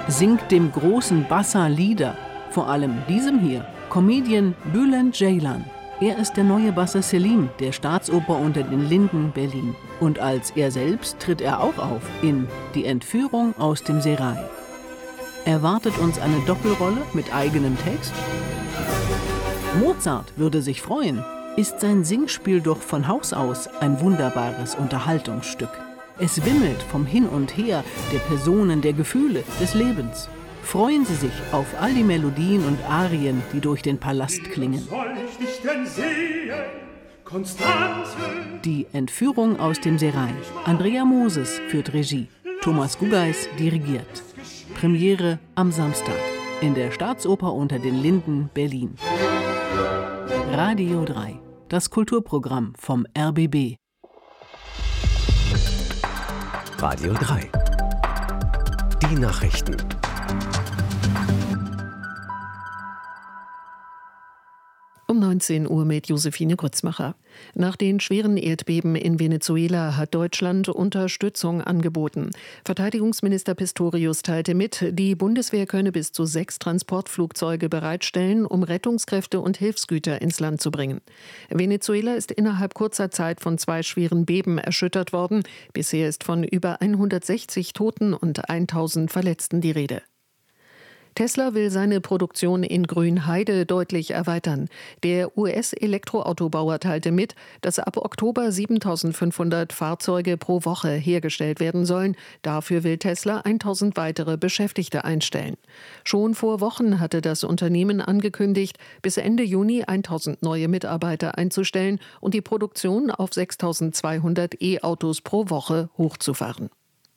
singt dem großen Bassa Lieder, vor allem diesem hier, Comedian Bülent Ceylan. Er ist der neue Bassa Selim der Staatsoper unter den Linden Berlin. Und als er selbst tritt er auch auf in Die Entführung aus dem Serail. Erwartet uns eine Doppelrolle mit eigenem Text? Mozart würde sich freuen. Ist sein Singspiel doch von Haus aus ein wunderbares Unterhaltungsstück. Es wimmelt vom Hin und Her der Personen, der Gefühle, des Lebens. Freuen Sie sich auf all die Melodien und Arien, die durch den Palast klingen. Die Entführung aus dem Serail. Andrea Moses führt Regie. Thomas Gugeis dirigiert. Premiere am Samstag in der Staatsoper unter den Linden Berlin. Radio 3, das Kulturprogramm vom RBB. Radio 3. Die Nachrichten. Um 19 Uhr mit Josephine Grützmacher. Nach den schweren Erdbeben in Venezuela hat Deutschland Unterstützung angeboten. Verteidigungsminister Pistorius teilte mit, die Bundeswehr könne bis zu 6 Transportflugzeuge bereitstellen, um Rettungskräfte und Hilfsgüter ins Land zu bringen. Venezuela ist innerhalb kurzer Zeit von 2 schweren Beben erschüttert worden. Bisher ist von über 160 Toten und 1000 Verletzten die Rede. Tesla will seine Produktion in Grünheide deutlich erweitern. Der US-Elektroautobauer teilte mit, dass ab Oktober 7.500 Fahrzeuge pro Woche hergestellt werden sollen. Dafür will Tesla 1.000 weitere Beschäftigte einstellen. Schon vor Wochen hatte das Unternehmen angekündigt, bis Ende Juni 1.000 neue Mitarbeiter einzustellen und die Produktion auf 6.200 E-Autos pro Woche hochzufahren.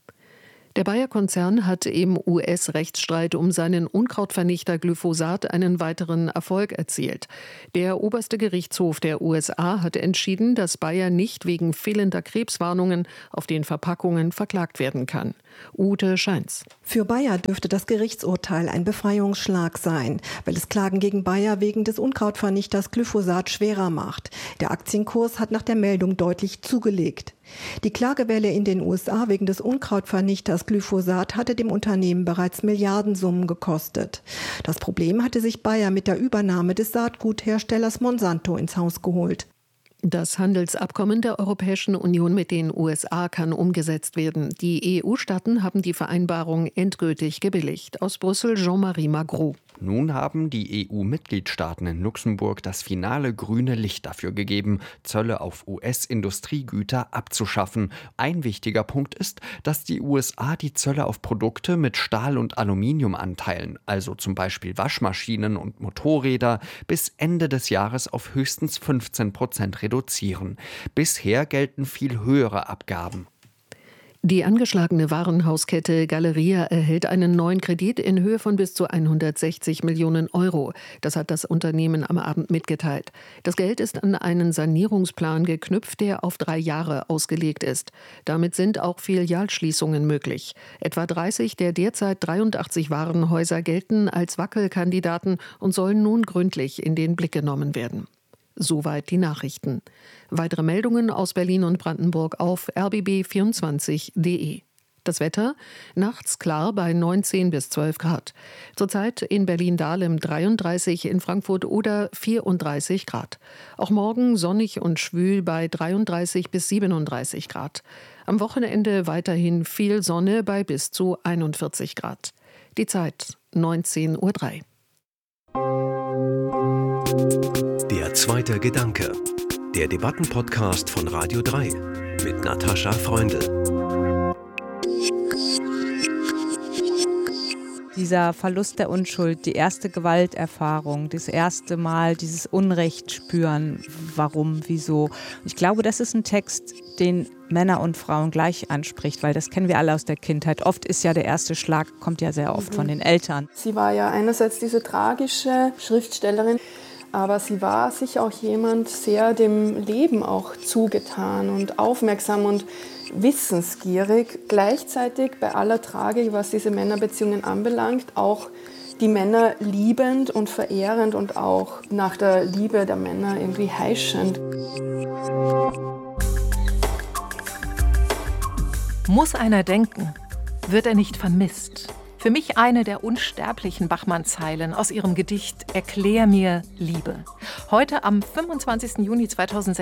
Der Bayer-Konzern hat im US-Rechtsstreit um seinen Unkrautvernichter Glyphosat einen weiteren Erfolg erzielt. Der oberste Gerichtshof der USA hat entschieden, dass Bayer nicht wegen fehlender Krebswarnungen auf den Verpackungen verklagt werden kann. Ute Scheins. Für Bayer dürfte das Gerichtsurteil ein Befreiungsschlag sein, weil es Klagen gegen Bayer wegen des Unkrautvernichters Glyphosat schwerer macht. Der Aktienkurs hat nach der Meldung deutlich zugelegt. Die Klagewelle in den USA wegen des Unkrautvernichters Glyphosat hatte dem Unternehmen bereits Milliardensummen gekostet. Das Problem hatte sich Bayer mit der Übernahme des Saatgutherstellers Monsanto ins Haus geholt. Das Handelsabkommen der Europäischen Union mit den USA kann umgesetzt werden. Die EU-Staaten haben die Vereinbarung endgültig gebilligt. Aus Brüssel Jean-Marie Magro. Nun haben die EU-Mitgliedstaaten in Luxemburg das finale grüne Licht dafür gegeben, Zölle auf US-Industriegüter abzuschaffen. Ein wichtiger Punkt ist, dass die USA die Zölle auf Produkte mit Stahl- und Aluminiumanteilen, also zum Beispiel Waschmaschinen und Motorräder, bis Ende des Jahres auf höchstens 15% reduzieren. Bisher gelten viel höhere Abgaben. Die angeschlagene Warenhauskette Galeria erhält einen neuen Kredit in Höhe von bis zu 160 Millionen Euro. Das hat das Unternehmen am Abend mitgeteilt. Das Geld ist an einen Sanierungsplan geknüpft, der auf 3 Jahre ausgelegt ist. Damit sind auch Filialschließungen möglich. Etwa 30 der derzeit 83 Warenhäuser gelten als Wackelkandidaten und sollen nun gründlich in den Blick genommen werden. Soweit die Nachrichten. Weitere Meldungen aus Berlin und Brandenburg auf rbb24.de. Das Wetter? Nachts klar bei 19 bis 12 Grad. Zurzeit in Berlin-Dahlem 33, in Frankfurt oder 34 Grad. Auch morgen sonnig und schwül bei 33 bis 37 Grad. Am Wochenende weiterhin viel Sonne bei bis zu 41 Grad. Die Zeit 19:03 Uhr. Der zweite Gedanke. Der Debattenpodcast von Radio 3 mit Natascha Freundl. Dieser Verlust der Unschuld, die erste Gewalterfahrung, das erste Mal dieses Unrecht spüren, warum, wieso. Ich glaube, das ist ein Text, den Männer und Frauen gleich anspricht, weil das kennen wir alle aus der Kindheit. Oft ist ja der erste Schlag, kommt ja sehr oft von den Eltern. Sie war ja einerseits diese tragische Schriftstellerin, aber sie war sicher auch jemand sehr dem Leben auch zugetan und aufmerksam und wissensgierig. Gleichzeitig bei aller Tragik, was diese Männerbeziehungen anbelangt, auch die Männer liebend und verehrend und auch nach der Liebe der Männer irgendwie heischend. Muss einer denken, wird er nicht vermisst. Für mich eine der unsterblichen Bachmann-Zeilen aus ihrem Gedicht »Erklär mir Liebe«. Heute, am 25. Juni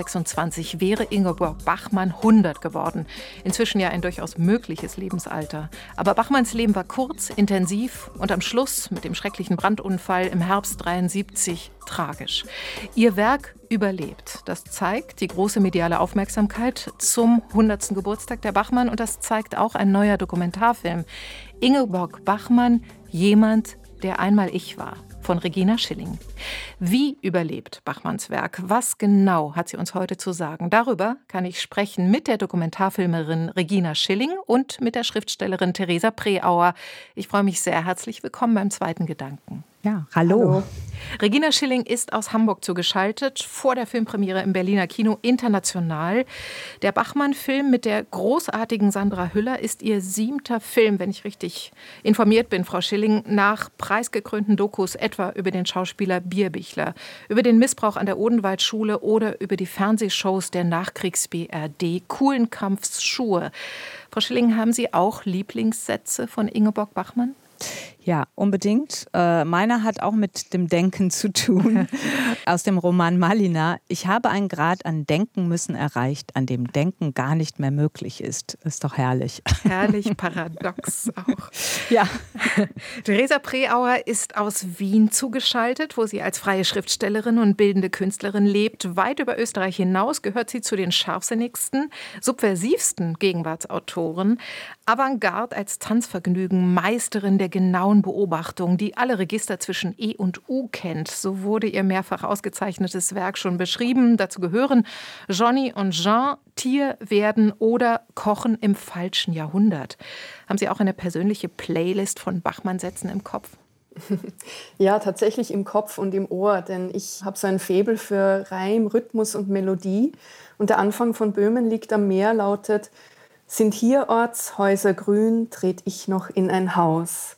2026, wäre Ingeborg Bachmann 100 geworden. Inzwischen ja ein durchaus mögliches Lebensalter. Aber Bachmanns Leben war kurz, intensiv und am Schluss mit dem schrecklichen Brandunfall im Herbst 73 tragisch. Ihr Werk überlebt. Das zeigt die große mediale Aufmerksamkeit zum 100. Geburtstag der Bachmann und das zeigt auch ein neuer Dokumentarfilm. Ingeborg Bachmann, jemand, der einmal ich war, von Regina Schilling. Wie überlebt Bachmanns Werk? Was genau hat sie uns heute zu sagen? Darüber kann ich sprechen mit der Dokumentarfilmerin Regina Schilling und mit der Schriftstellerin Theresa Preauer. Ich freue mich sehr. Herzlich willkommen beim zweiten Gedanken. Ja, hallo. Regina Schilling ist aus Hamburg zugeschaltet, vor der Filmpremiere im Berliner Kino international. Der Bachmann-Film mit der großartigen Sandra Hüller ist ihr 7. Film, wenn ich richtig informiert bin, Frau Schilling, nach preisgekrönten Dokus etwa über den Schauspieler Bierbichler, über den Missbrauch an der Odenwaldschule oder über die Fernsehshows der Nachkriegs-BRD, Kuhlenkampfs Schuhe. Frau Schilling, haben Sie auch Lieblingssätze von Ingeborg Bachmann? Ja, unbedingt. Meiner hat auch mit dem Denken zu tun. Aus dem Roman Malina. Ich habe einen Grad an Denken müssen erreicht, an dem Denken gar nicht mehr möglich ist. Ist doch herrlich. Herrlich, paradox auch. Ja. Theresa Preauer ist aus Wien zugeschaltet, wo sie als freie Schriftstellerin und bildende Künstlerin lebt. Weit über Österreich hinaus gehört sie zu den scharfsinnigsten, subversivsten Gegenwartsautoren. Avantgarde als Tanzvergnügen, Meisterin der genauen Beobachtung, die alle Register zwischen E und U kennt. So wurde ihr mehrfach ausgezeichnetes Werk schon beschrieben. Dazu gehören Johnny und Jean, Tier werden oder Kochen im falschen Jahrhundert. Haben Sie auch eine persönliche Playlist von Bachmann-Sätzen im Kopf? Ja, tatsächlich im Kopf und im Ohr, denn ich habe so ein Faible für Reim, Rhythmus und Melodie. Und der Anfang von Böhmen liegt am Meer lautet: Sind hierorts Häuser grün, tret ich noch in ein Haus.